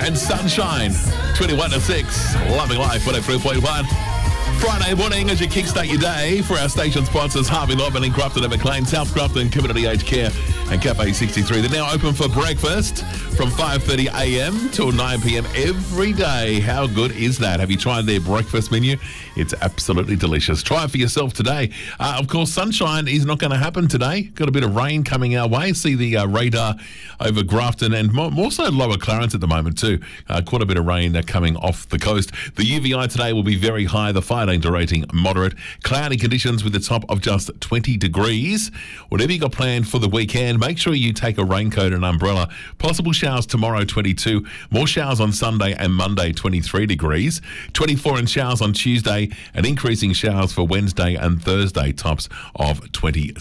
and Sunshine, 21 to 6, Loving Life, 103.1. Friday morning as you kickstart your day for our station sponsors, Harvey Norman in Grafton and McLean, South Grafton, Community Aged Care and Cafe 63. They're now open for breakfast from 5:30am till 9pm every day. How good is that? Have you tried their breakfast menu? It's absolutely delicious. Try it for yourself today. Of course, sunshine is not going to happen today. Got a bit of rain coming our way. See the radar over Grafton and more so Lower Clarence at the moment too. Quite a bit of rain coming off the coast. The UVI today will be very high. The fire danger rating moderate. Cloudy conditions with a top of just 20 degrees. Whatever you got planned for the weekend, make sure you take a raincoat and umbrella. Possible showers tomorrow, 22. More showers on Sunday and Monday, 23 degrees. 24 in showers on Tuesday and increasing showers for Wednesday and Thursday, tops of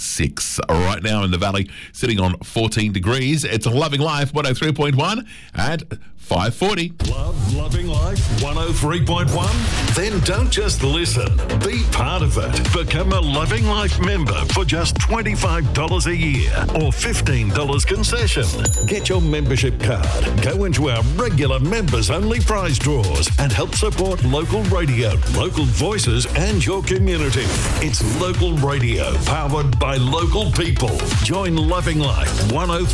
26. Right now in the valley, sitting on 14 degrees. It's a Loving Life 103.1 at 5:40. Love Loving Life 103.1? Then don't just listen. Be part of it. Become a Loving Life member for just $25 a year or $15 concession. Get your membership card, go into our regular members-only prize draws and help support local radio, local voices and your community. It's local radio powered by local people. Join Loving Life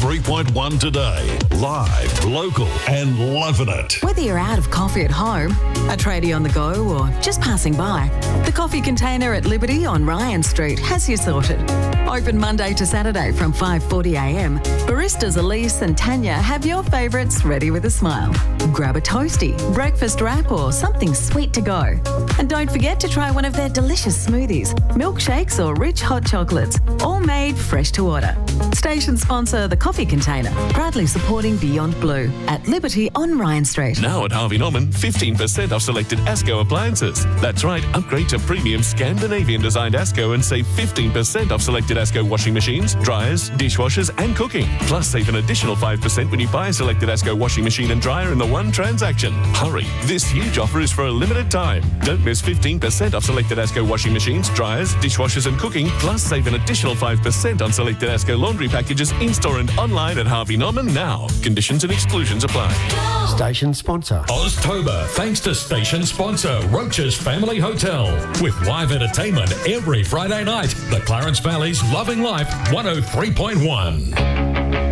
103.1 today. Live, local and loving it. Whether you're out of coffee at home, a tradie on the go or just passing by, the coffee container at Liberty on Ryan Street has you sorted. Open Monday to Saturday from 5:40am. Baristas Elise and Tanya have your favourites ready with a smile. Grab a toasty, breakfast wrap or something sweet to go. And don't forget to try one of their delicious smoothies, milkshakes or rich hot chocolates, all made fresh to order. Station sponsor The Coffee Container, proudly supporting Beyond Blue at Liberty on Ryan Street. Now at Harvey Norman, 15% off selected ASCO appliances. That's right, upgrade to premium Scandinavian designed ASCO and save 15% off selected ASCO washing machines, dryers, dishwashers and cooking. Plus save an additional 5% when you buy a selected ASCO washing machine and dryer in the one transaction. Hurry, this huge offer is for a limited time. Don't miss 15% off selected ASCO washing machines, dryers, dishwashers and cooking. Plus save an additional 5% on selected ASCO laundry packages in-store and online at Harvey Norman now. Conditions and exclusions apply. Station sponsor. Oztober, thanks to station sponsor Roach's Family Hotel. With live entertainment every Friday night. The Clarence Valley's Loving Life 103.1.